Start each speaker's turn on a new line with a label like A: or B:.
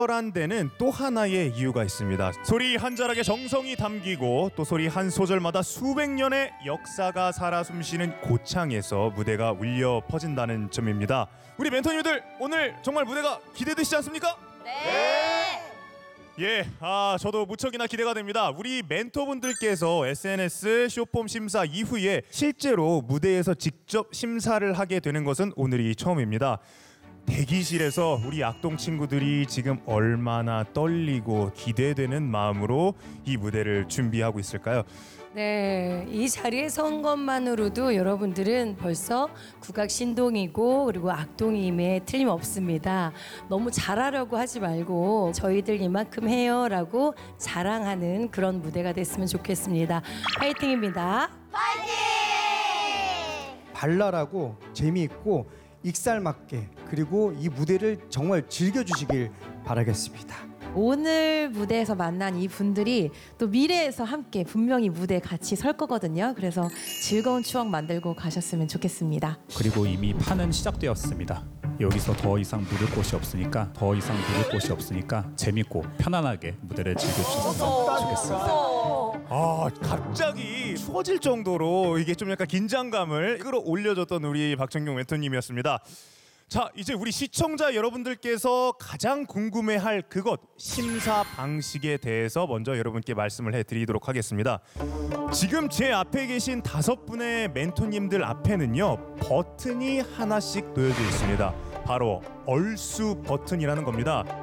A: 한 데는 또 하나의 이유가 있습니다. 소리 한 자락에 정성이 담기고 또 소리 한 소절마다 수백 년의 역사가 살아 숨쉬는 고창에서 무대가 울려 퍼진다는 점입니다. 우리 멘토님들 오늘 정말 무대가 기대되시지 않습니까?
B: 네.
A: 예, 저도 무척이나 기대가 됩니다. 우리 멘토분들께서 SNS 쇼폼 심사 이후에 실제로 무대에서 직접 심사를 하게 되는 것은 오늘이 처음입니다. 대기실에서 우리 악동 친구들이 지금 얼마나 떨리고 기대되는 마음으로 이 무대를 준비하고 있을까요?
B: 네, 이 자리에 선 것만으로도 여러분들은 벌써 국악 신동이고 그리고 악동임에 틀림없습니다. 너무 잘하려고 하지 말고 저희들 이만큼 해요라고 자랑하는 그런 무대가 됐으면 좋겠습니다. 파이팅입니다.
C: 발랄하고 재미있고 익살맞게 그리고 이 무대를 정말 즐겨주시길 바라겠습니다.
D: 오늘 무대에서 만난 이 분들이 또 미래에서 함께 분명히 무대에 같이 설 거거든요. 그래서 즐거운 추억 만들고 가셨으면 좋겠습니다.
E: 그리고 이미 판은 시작되었습니다. 여기서 더 이상 누를 곳이 없으니까 재밌고 편안하게 무대를 즐겨주셨으면 좋겠습니다.
A: 갑자기 추워질 정도로 이게 좀 약간 긴장감을 끌어올려줬던 우리 박정경 멘토님이었습니다. 자, 이제 우리 시청자 여러분들께서 가장 궁금해할 그것 심사 방식에 대해서 먼저 여러분께 말씀을 해드리도록 하겠습니다. 지금 제 앞에 계신 5분의 멘토님들 앞에는요 버튼이 하나씩 놓여져 있습니다. 바로 얼쑤 버튼이라는 겁니다.